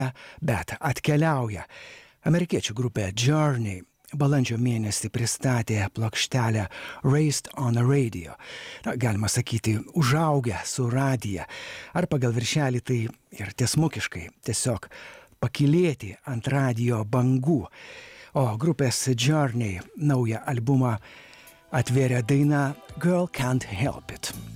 bet atkeliauja. Amerikiečių grupė Journey balandžio mėnesį pristatė plokštelę Raised on a Radio. Galima sakyti, užaugę su radija. Ar pagal viršelį tai ir tiesmukiškai tiesiog pakilėti ant radijo bangų. O grupės Journey naują albumą atvėrė daina Girl Can't Help It.